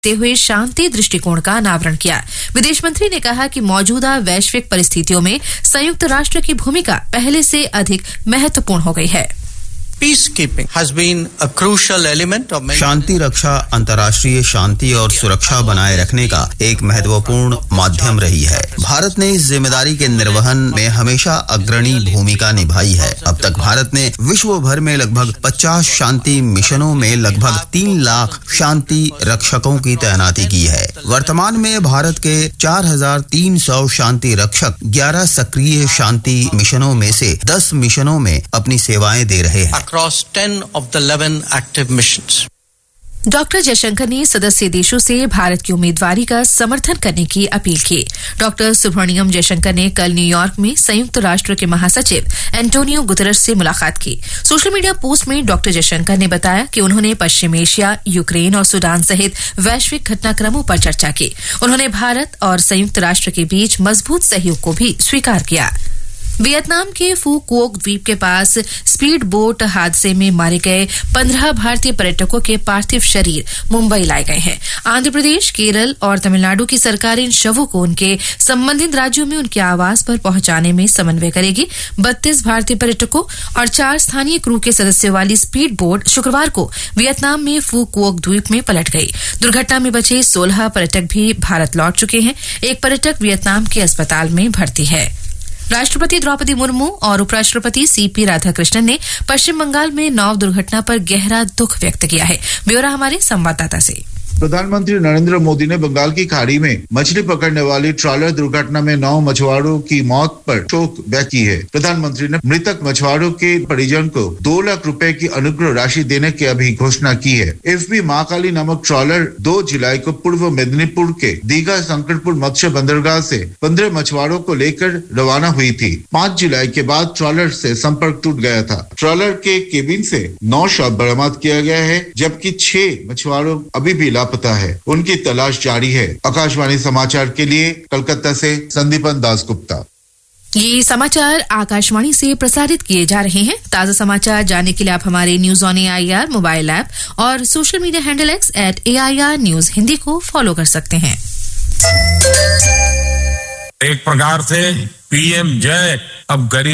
हुए शांति दृष्टिकोण का अनावरण किया। विदेश मंत्री ने कहा कि मौजूदा वैश्विक परिस्थितियों में संयुक्त राष्ट्र की भूमिका पहले से अधिक महत्वपूर्ण हो गई है। Peacekeeping has been a crucial element of शांति रक्षा अंतर्राष्ट्रीय शांति और सुरक्षा बनाए रखने का एक महत्वपूर्ण माध्यम रही है। भारत ने इस जिम्मेदारी के निर्वहन में हमेशा अग्रणी भूमिका निभाई है। अब तक भारत ने विश्व भर में लगभग 50 शांति मिशनों में लगभग 3 लाख शांति रक्षकों की तैनाती की है। वर्तमान में भारत के 4,300 शांति रक्षक 11 सक्रिय शांति मिशनों में से 10 मिशनों में अपनी सेवाएं दे रहे हैं। across 10 of the 11 active missions. Doctor Jaishankar ने सदस्य देशों से भारत की उम्मीदवारी का समर्थन करने की अपील की। डॉक्टर सुब्रमण्यम जयशंकर ने कल न्यूयॉर्क में संयुक्त राष्ट्र के महासचिव एंटोनियो गुतेरेस से मुलाकात की। सोशल मीडिया पोस्ट में डॉक्टर जयशंकर ने बताया कि उन्होंने पश्चिम एशिया, यूक्रेन और सूडान सहित वैश्विक घटनाक्रमों पर चर्चा की। उन्होंने भारत और संयुक्त राष्ट्र के बीच मजबूत सहयोग को भी स्वीकार किया। वियतनाम के फू कुओक द्वीप के पास स्पीड बोट हादसे में मारे गए 15 भारतीय पर्यटकों के पार्थिव शरीर मुंबई लाए गए हैं। आंध्र प्रदेश, केरल और तमिलनाडु की सरकार इन शवों को उनके संबंधित राज्यों में उनके आवास पर पहुंचाने में समन्वय करेगी। 32 भारतीय पर्यटकों और 4 स्थानीय क्रू के सदस्यों वाली स्पीड बोट शुक्रवार को वियतनाम में फू कुओक द्वीप में पलट गई। दुर्घटना में बचे 16 पर्यटक भी भारत लौट चुके हैं। एक पर्यटक वियतनाम के अस्पताल में भर्ती है। राष्ट्रपति द्रौपदी मुर्मू और उपराष्ट्रपति सीपी राधाकृष्णन ने पश्चिम बंगाल में नाव दुर्घटना पर गहरा दुख व्यक्त किया है। ब्यौरा हमारे संवाददाता से। प्रधानमंत्री नरेंद्र मोदी ने बंगाल की खाड़ी में मछली पकड़ने वाली ट्रॉलर दुर्घटना में 9 मछुआरों की मौत पर शोक व्यक्त की है। प्रधानमंत्री ने मृतक मछुआरों के परिजन को 2 लाख रुपए की अनुग्रह राशि देने की अभी घोषणा की है। एफबी महाकाली नामक ट्रॉलर 2 जुलाई को पूर्व मेदिनीपुर के दीघा संकटपुर मत्स्य बंदरगाह से 15 मछुआरों को लेकर रवाना हुई थी। 5 जुलाई के बाद ट्रॉलर से संपर्क टूट गया था। ट्रॉलर के केबिन से 9 शव बरामद किया गया है, जबकि 6 मछुआरों अभी भी पता है। उनकी तलाश जारी है। आकाशवाणी समाचार के लिए कलकत्ता से संदीपन दासगुप्ता। ये समाचार आकाशवाणी से प्रसारित किए जा रहे हैं। ताजा समाचार जानने के लिए आप हमारे news on AIR mobile app और social media handle X @AIR News Hindi को फॉलो कर सकते हैं। एक प्रकार से PM जय अब गरीब